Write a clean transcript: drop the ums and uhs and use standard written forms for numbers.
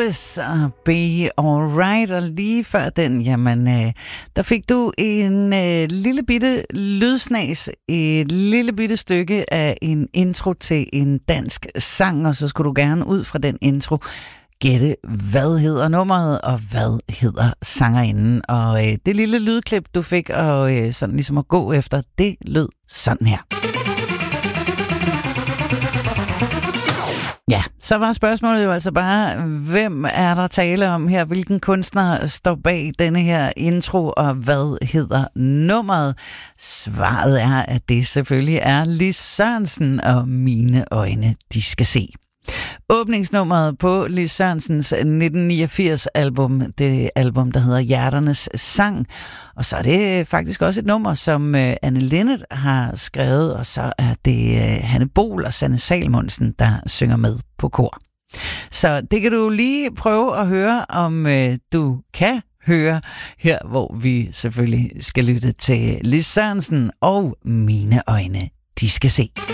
Lewis og Be Alright, og lige før den, jamen, der fik du en lille bitte lydsnas, et lille bitte stykke af en intro til en dansk sang, og så skulle du gerne ud fra den intro gætte, hvad hedder nummeret, og hvad hedder sangerinden. Og det lille lydklip, du fik, og sådan ligesom at gå efter, det lød sådan her. Ja, så var spørgsmålet jo altså bare, hvem er der tale om her? Hvilken kunstner står bag denne her intro, og hvad hedder nummeret? Svaret er, at det selvfølgelig er Lis Sørensen, og Mine øjne, de skal se. Åbningsnummeret på Lis Sørensens 1989-album, det album, der hedder Hjerternes Sang. Og så er det faktisk også et nummer, som Anne Linnet har skrevet, og så er det Hanne Bol og Sanne Salmonsen, der synger med på kor. Så det kan du lige prøve at høre, om du kan høre her, hvor vi selvfølgelig skal lytte til Lis Sørensen og Mine øjne, de skal se.